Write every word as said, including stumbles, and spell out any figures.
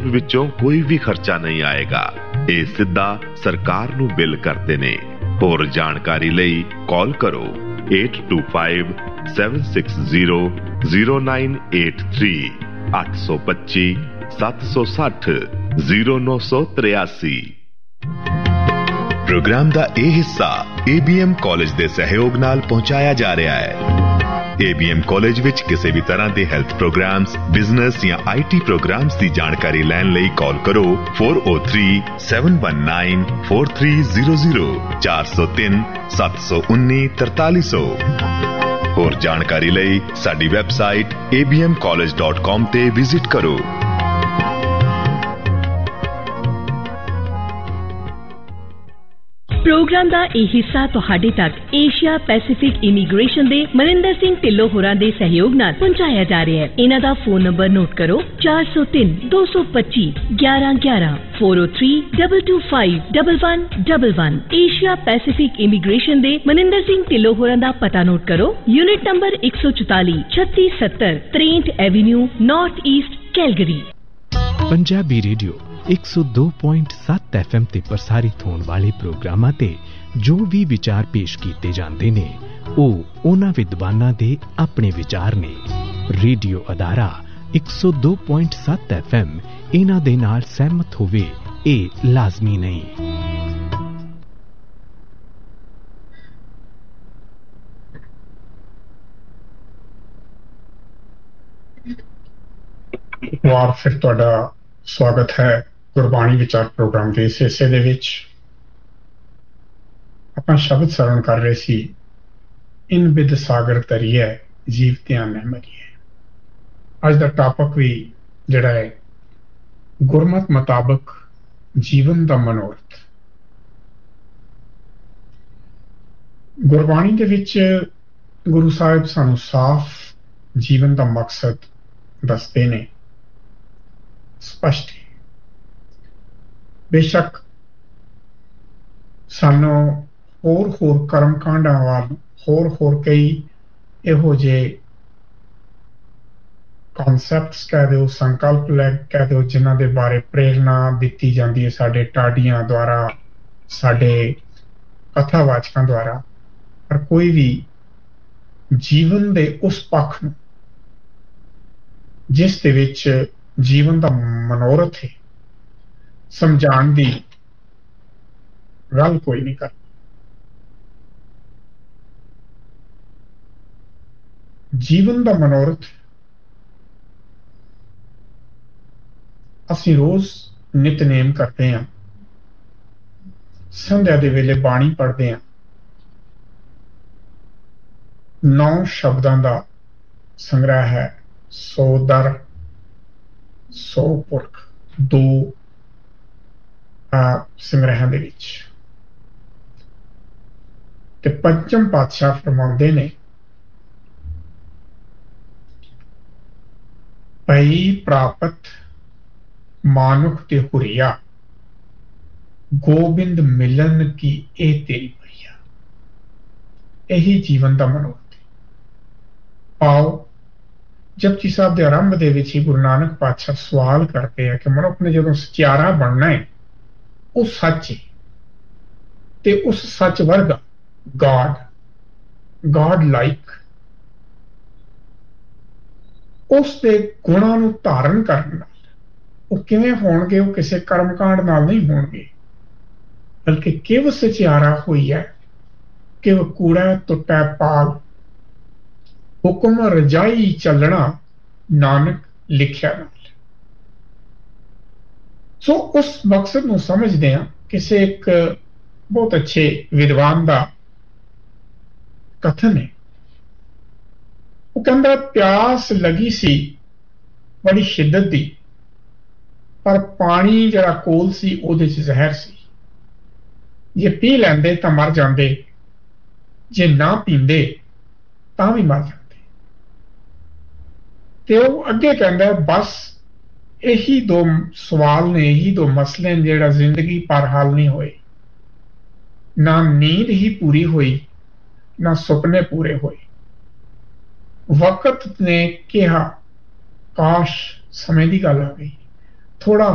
ਜੇਬ ਵਿੱਚੋਂ ਕੋਈ ਵੀ ਖਰਚਾ ਨਹੀਂ ਆਏਗਾ। ਇਹ ਸਿੱਧਾ ਸਰਕਾਰ ਨੂੰ ਬਿੱਲ ਕਰਦੇ ਨੇ। ਹੋਰ ਜਾਣਕਾਰੀ ਲਈ ਕਾਲ ਕਰੋ eight two five seven six zero zero nine eight three ਅੱਠ ਸੌ ਪੱਚੀ ਸੱਤ ਸੌ ਸੱਠ ਜ਼ੀਰੋ ਨੌ ਸੌ ਤਰਿਆਸੀ। ਪ੍ਰੋਗਰਾਮ ਦਾ ਇਹ ਹਿੱਸਾ A B M ਕਾਲਜ ਦੇ ਸਹਿਯੋਗ ਨਾਲ ਪਹੁੰਚਾਇਆ ਜਾ ਰਿਹਾ ਹੈ। A B M ਕਾਲਜ ਵਿੱਚ ਕਿਸੇ ਵੀ ਤਰ੍ਹਾਂ ਦੇ ਹੈਲਥ ਪ੍ਰੋਗਰਾਮਸ, ਬਿਜ਼ਨਸ ਜਾਂ I T ਪ੍ਰੋਗਰਾਮਸ ਦੀ ਜਾਣਕਾਰੀ ਲੈਣ ਲਈ ਕਾਲ ਕਰੋ four oh three seven one nine four three zero zero ਚਾਰ ਸੌ ਤਿੰਨ ਸੱਤ ਸੌ ਉੱਨੀ ਤਰਤਾਲੀ ਸੌ। ਹੋਰ ਜਾਣਕਾਰੀ ਲਈ ਸਾਡੀ website a b m college dot com ਤੇ ਵਿਜ਼ਿਟ ਕਰੋ। ਪ੍ਰੋਗਰਾਮ ਦਾ ਇਹ ਹਿੱਸਾ ਤੁਹਾਡੇ ਤੱਕ ਏਸ਼ੀਆ ਪੈਸੀਫਿਕ ਇਮੀਗ੍ਰੇਸ਼ਨ ਦੇ ਮਨਿੰਦਰ ਸਿੰਘ ਢਿੱਲੋਂ ਹੋਰਾਂ ਦੇ ਸਹਿਯੋਗ ਨਾਲ ਪਹੁੰਚਾਇਆ ਜਾ ਰਿਹਾ ਹੈ। ਇਹਨਾਂ ਦਾ ਫੋਨ ਨੰਬਰ ਨੋਟ ਕਰੋ ਚਾਰ ਸੌ ਤਿੰਨ ਦੋ ਸੌ ਪੱਚੀ ਗਿਆਰਾਂ ਗਿਆਰਾਂ four oh three two two five one one one one। Asia Pacific immigration ਦੇ ਮਨਿੰਦਰ ਸਿੰਘ ਢਿੱਲੋਂ ਹੋਰਾਂ ਦਾ ਪਤਾ ਨੋਟ ਕਰੋ ਯੂਨਿਟ ਨੰਬਰ ਇੱਕ ਸੌ ਚੁਤਾਲੀ ਛੱਤੀ ਸੱਤਰ ਤਰੇਂਹਠ avenue north East Calgary. Punjabi radio ਇੱਕ ਸੌ ਦੋ ਪੁਆਇੰਟ ਸੱਤ ਐਫ ਐਮ ਤੇ ਪ੍ਰਸਾਰਿਤ ਹੋਣ ਵਾਲੇ ਪ੍ਰੋਗਰਾਮਾਂ ਤੇ ਜੋ ਵੀ ਵਿਚਾਰ ਪੇਸ਼ ਕੀਤੇ ਜਾਂਦੇ ਨੇ ਉਹ ਉਹਨਾਂ ਵਿਦਵਾਨਾਂ ਦੇ ਆਪਣੇ ਵਿਚਾਰ ਨੇ। ਰੇਡੀਓ ਅਦਾਰਾ ਇੱਕ ਸੌ ਦੋ ਪੁਆਇੰਟ ਸੱਤ ਐਫ ਐਮ ਇਹਨਾਂ ਦੇ ਨਾਲ ਸਹਿਮਤ ਹੋਵੇ ਇਹ ਲਾਜ਼ਮੀ ਨਹੀਂ। ਇੱਕ ਵਾਰ ਫਿਰ ਤੁਹਾਡਾ ਸਵਾਗਤ ਹੈ ਗੁਰਬਾਣੀ ਵਿਚਾਰ ਪ੍ਰੋਗਰਾਮ ਦੇ ਇਸ ਹਿੱਸੇ ਦੇ ਵਿੱਚ। ਆਪਾਂ ਸ਼ਬਦ ਸਰਵਣ ਕਰ ਰਹੇ ਸੀ ਇਨ ਬਿਦ ਸਾਗਰ ਤਰੀਏ ਜੀਵਤਿਆਂ ਨੇ ਮਰੀਏ। ਅੱਜ ਦਾ ਟਾਪਕ ਵੀ ਜਿਹੜਾ ਹੈ ਗੁਰਮਤ ਮੁਤਾਬਕ ਜੀਵਨ ਦਾ ਮਨੋਰਥ। ਗੁਰਬਾਣੀ ਦੇ ਵਿੱਚ ਗੁਰੂ ਸਾਹਿਬ ਸਾਨੂੰ ਸਾਫ਼ ਜੀਵਨ ਦਾ ਮਕਸਦ ਦੱਸਦੇ ਨੇ, ਸਪਸ਼ਟ। ਬੇਸ਼ੱਕ ਸਾਨੂੰ ਹੋਰ ਹੋਰ ਕਰਮ ਕਾਂਡਾਂ ਵੱਲ ਹੋਰ ਹੋਰ ਕਈ ਇਹੋ ਜਿਹੇ ਕਨਸੈਪਟਸ ਕਹਿ ਦਿਓ, ਸੰਕਲਪ ਲੈ ਕਹਿ ਦਿਓ, ਜਿਨ੍ਹਾਂ ਦੇ ਬਾਰੇ ਪ੍ਰੇਰਨਾ ਦਿੱਤੀ ਜਾਂਦੀ ਹੈ ਸਾਡੇ ਟਾਡੀਆਂ ਦੁਆਰਾ, ਸਾਡੇ ਕਥਾਵਾਚਕਾਂ ਦੁਆਰਾ, ਪਰ ਕੋਈ ਵੀ ਜੀਵਨ ਦੇ ਉਸ ਪੱਖ ਨੂੰ ਜਿਸ ਦੇ ਵਿੱਚ ਜੀਵਨ ਦਾ ਮਨੋਰਥ ਹੈ ਸਮਝਾਉਣ ਦੀ ਗੱਲ ਕੋਈ ਨਹੀਂ ਕਰਦਾ। ਜੀਵਨ ਦਾ ਮਨੋਰਥ ਅਸੀਂ ਰੋਜ਼ ਨਿਤਨੇਮ ਕਰਦੇ ਹਾਂ, ਸੰਧਿਆ ਦੇ ਵੇਲੇ ਬਾਣੀ ਪੜ੍ਹਦੇ ਹਾਂ, ਨੌ ਸ਼ਬਦਾਂ ਦਾ ਸੰਗ੍ਰਹਿ ਹੈ, ਸੌ ਦਰ ਸੌ ਪੁਰਖ, ਦੋ ਸੰਗ੍ਰਹਿਾਂ ਦੇ ਵਿੱਚ। ਤੇ ਪੰਚਮ ਪਾਤਸ਼ਾਹ ਫਰਮਾਉਂਦੇ ਨੇ ਭਈ ਪ੍ਰਾਪਤ ਮਾਨੁਖ ਤੇ ਹੁਰੀਆ ਗੋਬਿੰਦ ਮਿਲਨ ਕੀ ਇਹ ਤੇਰੀ ਭਈਆ। ਇਹੀ ਜੀਵਨ ਦਾ ਮਨੋਰਥ ਹੈ। ਪਾਓ ਜਪਜੀ ਸਾਹਿਬ ਦੇ ਆਰੰਭ ਦੇ ਵਿੱਚ ਹੀ ਗੁਰੂ ਨਾਨਕ ਪਾਤਸ਼ਾਹ ਸਵਾਲ ਕਰਦੇ ਆ ਕਿ ਮਨੁੱਖ ਨੇ ਜਦੋਂ ਸਚਿਆਰਾ ਬਣਨਾ ਹੈ ਉਹ ਸੱਚ ਹੈ, ਤੇ ਉਸ ਸੱਚ ਵਰਗਾ ਗॉड ਗॉड ਲਾਈਕ ਉਸ ਦੇ ਗੁਣਾਂ ਨੂੰ ਧਾਰਨ ਕਰਨ ਨਾਲ ਉਹ ਕਿਵੇਂ ਹੋਣਗੇ? ਉਹ ਕਿਸੇ ਕਰਮਕਾਂਡ ਨਾਲ ਨਹੀਂ ਹੋਣਗੇ, ਬਲਕਿ ਕਿਵ ਸਚਿਆਰਾ ਹੋਈ ਹੈ, ਕਿਵ ਕੂੜਾ ਟੁੱਟਾ ਪਾਲ, ਹੁਕਮ ਰਜਾਈ ਚੱਲਣਾ ਨਾਨਕ ਲਿਖਿਆ ਨਾਲ। ਸੋ ਉਸ ਮਕਸਦ ਨੂੰ ਸਮਝਦੇ ਹਾਂ। ਕਿਸੇ ਇੱਕ ਬਹੁਤ ਅੱਛੇ ਵਿਦਵਾਨ ਦਾ ਕਥਨ ਹੈ, ਉਹ ਕਹਿੰਦਾ ਪਿਆਸ ਲੱਗੀ ਸੀ ਬੜੀ ਸ਼ਿੱਦਤ ਦੀ, ਪਰ ਪਾਣੀ ਜਿਹੜਾ ਕੋਲ ਸੀ ਉਹਦੇ ਚ ਜ਼ਹਿਰ ਸੀ। ਜੇ ਪੀ ਲੈਂਦੇ ਤਾਂ ਮਰ ਜਾਂਦੇ, ਜੇ ਨਾ ਪੀਂਦੇ ਤਾਂ ਵੀ ਮਰ ਜਾਂਦੇ। ਤੇ ਉਹ ਅੱਗੇ ਕਹਿੰਦਾ ਬਸ ਇਹੀ ਦੋ ਸਵਾਲ ਨੇ, ਇਹੀ ਦੋ ਮਸਲੇ ਨੇ ਜਿਹੜਾ ਜ਼ਿੰਦਗੀ ਪਰ ਹੱਲ ਨਹੀਂ ਹੋਏ। ਨਾ ਨੀਂਦ ਹੀ ਪੂਰੀ ਹੋਈ, ਨਾ ਸੁਪਨੇ ਪੂਰੇ ਹੋਏ। ਵਕਤ ਨੇ ਕਿਹਾ ਕਾਸ਼ ਸਮੇਂ ਦੀ ਗੱਲ ਆ ਗਈ, ਥੋੜਾ